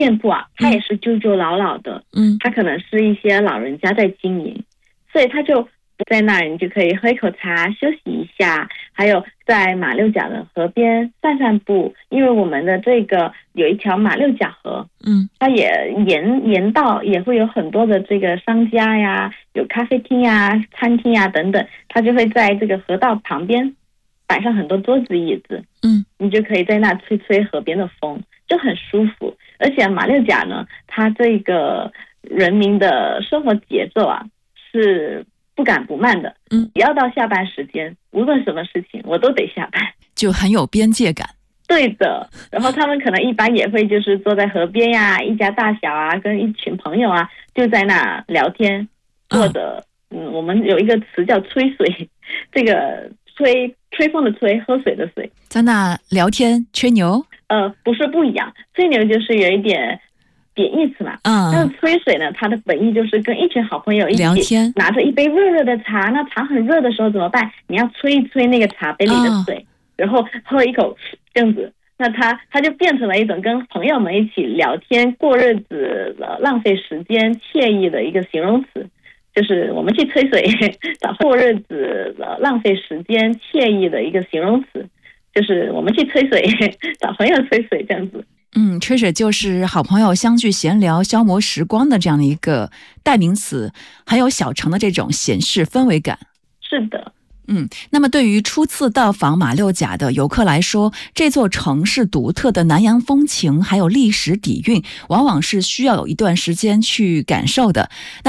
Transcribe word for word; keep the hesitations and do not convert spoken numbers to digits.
店铺啊，它也是旧旧老老的， 嗯， 它可能是一些老人家在经营，所以它就在那儿，你就可以喝一口茶休息一下，还有在马六甲的河边散散步，因为我们的这个有一条马六甲河， 嗯， 它也沿沿道也会有很多的这个商家呀，有咖啡厅呀、餐厅呀等等，它就会在这个河道旁边摆上很多桌子椅子， 嗯， 你就可以在那吹吹河边的风，就很舒服。而且马六甲呢，它这个人民的生活节奏啊是不赶不慢的， 嗯， 只要到下班时间，无论什么事情我都得下班， 就很有边界感。 对的，然后他们可能一般也会就是坐在河边呀，一家大小啊，跟一群朋友啊，就在那聊天，或者、嗯、嗯，我们有一个词叫吹水，这个吹吹风的吹，喝水的水， 在那聊天吹牛。 呃，不是不一样，吹牛就是有一点贬义词嘛， 嗯， 但是吹水呢，它的本意就是跟一群好朋友一起聊天， 拿着一杯热热的茶，那茶很热的时候怎么办？你要吹一吹那个茶杯里的水，哦、然后喝一口这样子，那它它就变成了一种跟朋友们一起聊天、过日子、呃、浪费时间、惬意的一个形容词。就是我们去吹水找过日子、呃、浪费时间、惬意的一个形容词。就是我们去吹水找朋友吹水这样子。 嗯，吹水就是好朋友相聚闲聊消磨时光的这样的一个代名词，还有小城的这种闲适氛围感。 是的。 嗯，那么对于初次到访马六甲的游客来说，这座城市独特的南洋风情还有历史底蕴往往是需要有一段时间去感受的。